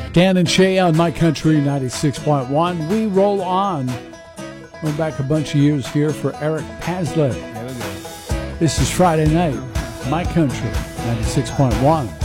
Dan and Shay on My Country 96.1. We roll on. Going back a bunch of years here for Eric Pasley. There we go. This is Friday night. My Country 96.1.